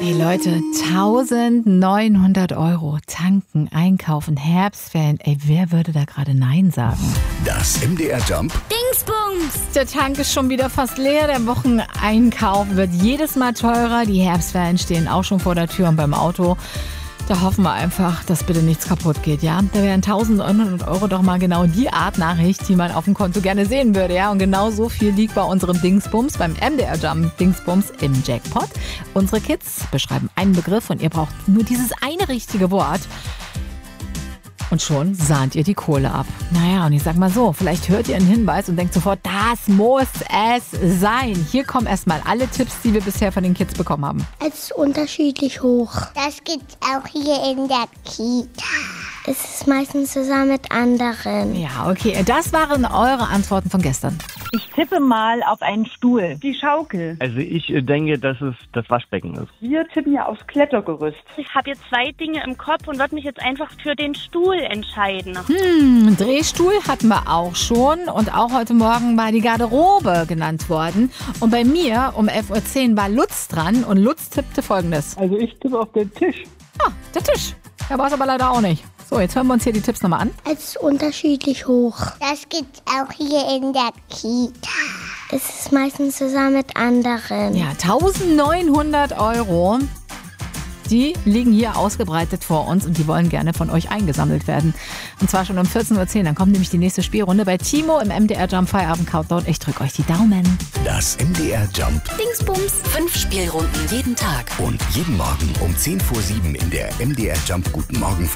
Hey Leute, 1.900 € tanken, einkaufen, Herbstferien. Ey, wer würde da gerade Nein sagen? Das MDR Jump Dingsbums! Der Tank ist schon wieder fast leer. Der Wocheneinkauf wird jedes Mal teurer. Die Herbstferien stehen auch schon vor der Tür und beim Auto. Da hoffen wir einfach, dass bitte nichts kaputt geht, ja? Da wären 1.900 € doch mal genau die Art Nachricht, die man auf dem Konto gerne sehen würde, ja? Und genau so viel liegt bei unserem Dingsbums, beim MDR Jump Dingsbums im Jackpot. Unsere Kids beschreiben einen Begriff und ihr braucht nur dieses eine richtige Wort. Und schon sahnt ihr die Kohle ab. Naja, und ich sag mal so, vielleicht hört ihr einen Hinweis und denkt sofort, das muss es sein. Hier kommen erstmal alle Tipps, die wir bisher von den Kids bekommen haben. Es ist unterschiedlich hoch. Das gibt's auch hier in der Kita. Es ist meistens zusammen mit anderen. Ja, okay, das waren eure Antworten von gestern. Ich tippe mal auf einen Stuhl. Die Schaukel. Also ich denke, dass es das Waschbecken ist. Wir tippen ja aufs Klettergerüst. Ich habe jetzt zwei Dinge im Kopf und würde mich jetzt einfach für den Stuhl entscheiden. Drehstuhl hatten wir auch schon und auch heute Morgen war die Garderobe genannt worden. Und bei mir um 11.10 Uhr war Lutz dran und Lutz tippte Folgendes. Also ich tippe auf den Tisch. Ah, der Tisch. Der war es aber leider auch nicht. So, jetzt hören wir uns hier die Tipps nochmal an. Es ist unterschiedlich hoch. Das gibt's auch hier in der Kita. Es ist meistens zusammen mit anderen. Ja, 1.900 €. Die liegen hier ausgebreitet vor uns und die wollen gerne von euch eingesammelt werden. Und zwar schon um 14.10 Uhr. Dann kommt nämlich die nächste Spielrunde bei Timo im MDR Jump Feierabend Countdown. Ich drücke euch die Daumen. Das MDR Jump Dingsbums! 5 Spielrunden jeden Tag. und jeden Morgen um 10 vor 7 in der MDR Jump Guten Morgen